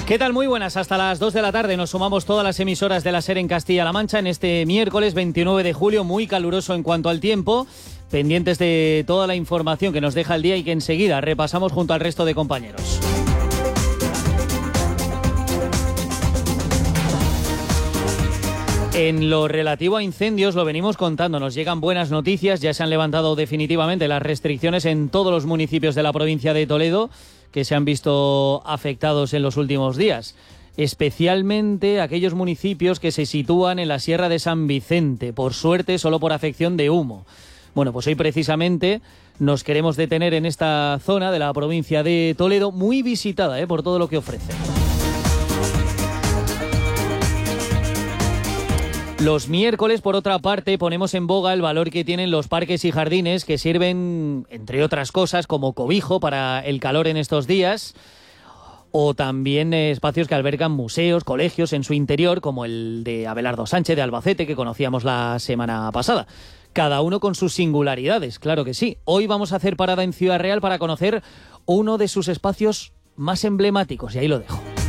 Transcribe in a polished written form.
¿Qué tal? Muy buenas. Hasta las 2 de la tarde nos sumamos todas las emisoras de la SER en Castilla-La Mancha en este miércoles 29 de julio, muy caluroso en cuanto al tiempo. Pendientes de toda la información que nos deja el día y que enseguida repasamos junto al resto de compañeros. En lo relativo a incendios, lo venimos contando, nos llegan buenas noticias, ya se han levantado definitivamente las restricciones en todos los municipios de la provincia de Toledo que se han visto afectados en los últimos días, especialmente aquellos municipios que se sitúan en la Sierra de San Vicente, por suerte solo por afección de humo. Bueno, pues hoy precisamente nos queremos detener en esta zona de la provincia de Toledo, muy visitada por todo lo que ofrece. Los miércoles, por otra parte, ponemos en boga el valor que tienen los parques y jardines que sirven, entre otras cosas, como cobijo para el calor en estos días, o también espacios que albergan museos, colegios en su interior, como el de Abelardo Sánchez de Albacete, que conocíamos la semana pasada. Cada uno con sus singularidades, claro que sí. Hoy vamos a hacer parada en Ciudad Real para conocer uno de sus espacios más emblemáticos, y ahí lo dejo.